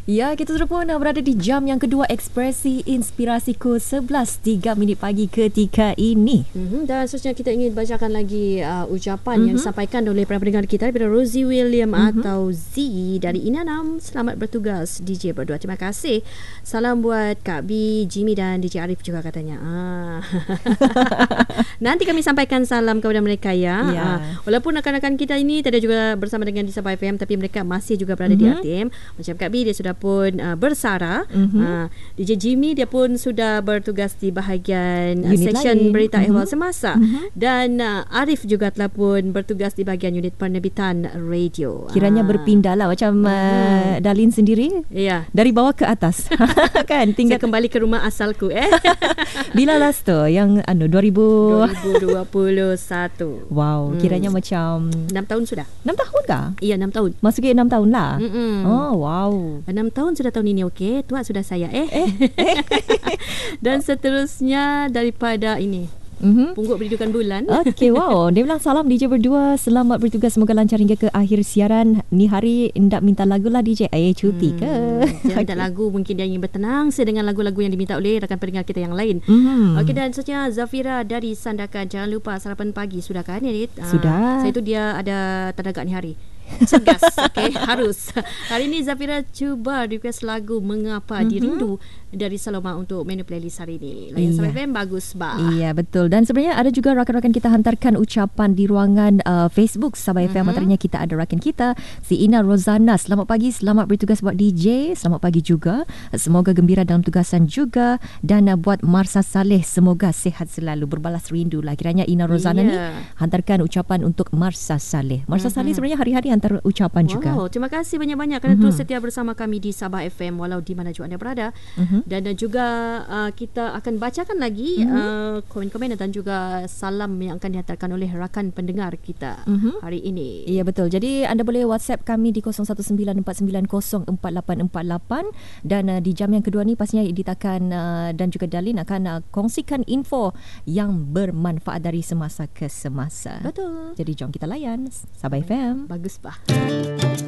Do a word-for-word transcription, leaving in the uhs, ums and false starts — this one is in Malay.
Ya, kita sudah pun berada di jam yang kedua Ekspresi Inspirasiku sebelas tiga minit pagi ketika ini. Mm-hmm. Dan seterusnya kita ingin bacakan lagi uh, ucapan mm-hmm. yang disampaikan oleh para pendengar kita daripada Rosie William mm-hmm. atau Z dari Inanam. Selamat bertugas D J berdua. Terima kasih. Salam buat Kak B, Jimmy dan D J Arif juga katanya. Ah. Nanti kami sampaikan salam kepada mereka ya. Ya. Uh, walaupun rakan-rakan kita ini tidak juga bersama dengan di Sabah F M, tapi mereka masih juga berada mm-hmm. di A T M. Macam Kak B, dia sudah pun uh, bersara. Mm-hmm. uh, D J Jimmy dia pun sudah bertugas di bahagian uh, section berita mm-hmm. ehwal semasa. Mm-hmm. Dan uh, Arif juga telah pun bertugas di bahagian unit penerbitan radio. Kiranya uh. berpindah lah macam uh, Dalin sendiri. Ya. Dari bawah ke atas. Kan tinggal saya kembali ke rumah asalku eh. Bila last tu yang anu dua ribu dua puluh satu. Wow, kiranya hmm. macam enam tahun sudah. enam tahun kah? Iya, enam tahun. Masuk ke enam tahun lah. Mm-mm. Oh, wow. enam tahun sudah tahun ini, okey. Tua sudah saya eh. eh, eh. Dan seterusnya daripada ini. Mm-hmm. Pungguk Pendidikan Bulan. Okey, wow. Dia bilang salam D J berdua. Selamat bertugas. Semoga lancar hingga ke akhir siaran. Ni hari hendak minta lagu lah D J. Eh, cuti ke? Hmm, dia minta okay. lagu. Mungkin dia ingin bertenang dengan lagu-lagu yang diminta oleh rakan pendengar kita yang lain. Mm-hmm. Okey, dan seterusnya Zafira dari Sandakan. Jangan lupa sarapan pagi. Sudah kan? Ya, Sudah. Saya tu dia ada tanda ni hari. Cergas. Okay, harus. Hari ini Zafira cuba request lagu Mengapa mm-hmm. Dirindu dari Saloma untuk menu playlist hari ini. Layan iya. Sabah F M bagus bah. Iya, betul. Dan sebenarnya ada juga rakan-rakan kita hantarkan ucapan di ruangan uh, Facebook Sabah F M. Mm-hmm. Antaranya kita ada rakan kita si Ina Rozana. Selamat pagi, selamat bertugas buat D J. Selamat pagi juga. Semoga gembira dalam tugasan juga. Dan uh, buat Marsa Saleh, semoga sehat selalu, berbalas rindu lah. Kiranya Ina Rozana yeah. ni hantarkan ucapan untuk Marsa Saleh. Marsa mm-hmm. Saleh sebenarnya hari-hari hantar ucapan wow, juga. Terima kasih banyak-banyak kerana mm-hmm. terus setia bersama kami di Sabah F M walau di mana juga anda berada. Mm-hmm. Dan uh, juga uh, kita akan bacakan lagi mm-hmm. uh, komen-komen dan juga salam yang akan dihantarkan oleh rakan pendengar kita mm-hmm. hari ini. Iya, betul. Jadi anda boleh WhatsApp kami di kosong satu sembilan empat sembilan kosong empat lapan empat lapan dan uh, di jam yang kedua ni pastinya Edith akan uh, dan juga Dalin akan uh, kongsikan info yang bermanfaat dari semasa ke semasa. Betul. Jadi jom kita layan Sabah F M. Bagus bah.